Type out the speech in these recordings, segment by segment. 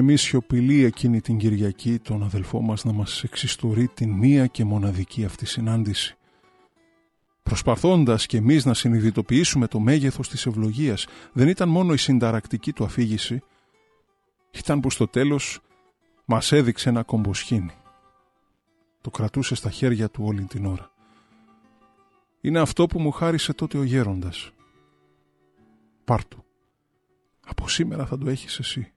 εμείς σιωπηλοί εκείνη την Κυριακή τον αδελφό μας να μας εξιστορεί την μία και μοναδική αυτή συνάντηση. Προσπαθώντας και εμείς να συνειδητοποιήσουμε το μέγεθος της ευλογίας, δεν ήταν μόνο η συνταρακτική του αφήγηση, ήταν που στο τέλος μας έδειξε ένα κομποσχήνι. Το κρατούσε στα χέρια του όλη την ώρα. Είναι αυτό που μου χάρισε τότε ο γέροντας. Πάρ' του. Από σήμερα θα το έχεις εσύ.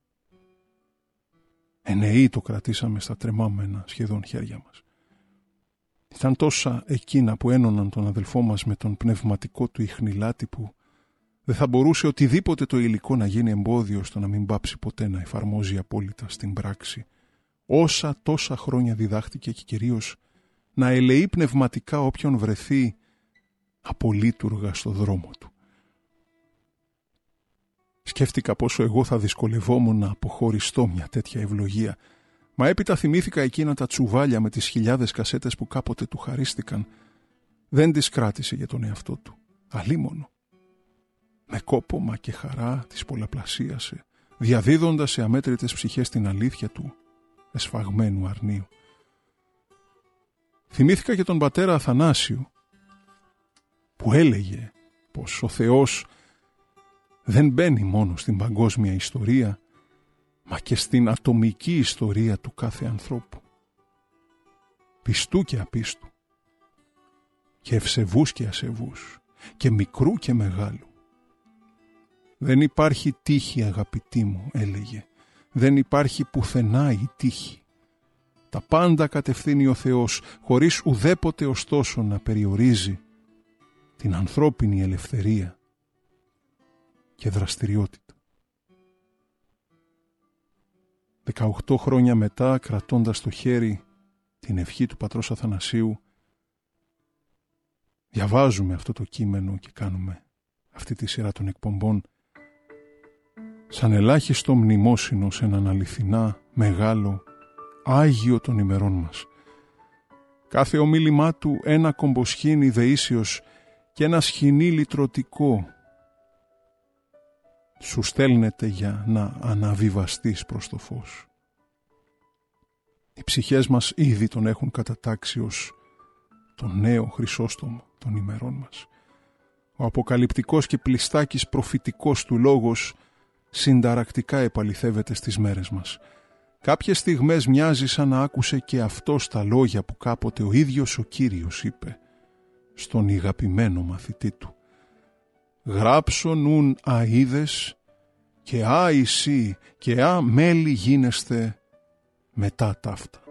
Ενεοί το κρατήσαμε στα τρεμάμενα σχεδόν χέρια μας. Ήταν τόσα εκείνα που ένωναν τον αδελφό μας με τον πνευματικό του ιχνηλάτη που δεν θα μπορούσε οτιδήποτε το υλικό να γίνει εμπόδιο στο να μην πάψει ποτέ να εφαρμόζει απόλυτα στην πράξη όσα τόσα χρόνια διδάχτηκε και κυρίως να ελεεί πνευματικά όποιον βρεθεί απολύτουργα στο δρόμο του. Σκέφτηκα πόσο εγώ θα δυσκολευόμουν να αποχωριστώ μια τέτοια ευλογία, μα έπειτα θυμήθηκα εκείνα τα τσουβάλια με τις χιλιάδες κασέτες που κάποτε του χαρίστηκαν. Δεν τις κράτησε για τον εαυτό του, αλίμονο. Με κόπωμα και χαρά τις πολλαπλασίασε, διαδίδοντας σε αμέτρητες ψυχές την αλήθεια του εσφαγμένου αρνίου. Θυμήθηκα και τον πατέρα Αθανάσιο, που έλεγε πως ο Θεός δεν μπαίνει μόνο στην παγκόσμια ιστορία, μα και στην ατομική ιστορία του κάθε ανθρώπου. Πιστού και απίστου, και ευσεβούς και ασεβούς, και μικρού και μεγάλου. Δεν υπάρχει τύχη, αγαπητοί μου, έλεγε. Δεν υπάρχει πουθενά η τύχη. Τα πάντα κατευθύνει ο Θεός, χωρίς ουδέποτε ωστόσο να περιορίζει την ανθρώπινη ελευθερία και δραστηριότητα. 18 χρόνια μετά, κρατώντας στο χέρι την ευχή του πατρός Αθανασίου, διαβάζουμε αυτό το κείμενο και κάνουμε αυτή τη σειρά των εκπομπών σαν ελάχιστο μνημόσυνο σε έναν αληθινά μεγάλο Άγιο των ημερών μας. Κάθε ομίλημά του ένα κομποσχήνι δεήσιος και ένα σχοινί λυτρωτικό σου στέλνεται για να αναβιβαστείς προς το φως. Οι ψυχές μας ήδη τον έχουν κατατάξει ως τον νέο Χρυσόστομο των ημερών μας. Ο αποκαλυπτικός και πλιστάκης προφητικός του λόγος συνταρακτικά επαληθεύεται στις μέρες μας. Κάποιες στιγμές μοιάζει σαν να άκουσε και αυτός τα λόγια που κάποτε ο ίδιος ο Κύριος είπε στον ηγαπημένο μαθητή του. «Γράψω νουν αίδες και εσύ και μέλη γίνεστε μετά ταύτα».